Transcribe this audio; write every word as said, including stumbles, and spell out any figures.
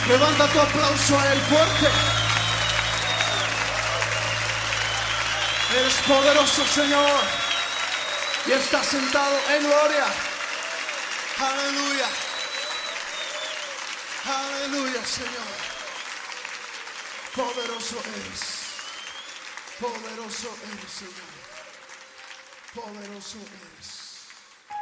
Levanta tu aplauso a Él fuerte. Eres poderoso, Señor, y estás sentado en gloria. Aleluya. Aleluya, Señor. Poderoso eres. Poderoso eres, Señor. Poderoso eres.